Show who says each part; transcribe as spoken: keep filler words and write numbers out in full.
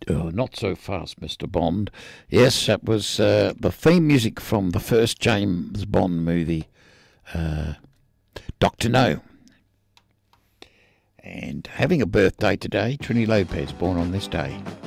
Speaker 1: Oh, not so fast, Mister Bond. Yes, that was uh, the theme music from the first James Bond movie, uh, Doctor No. And having a birthday today, Trini Lopez, born on this day.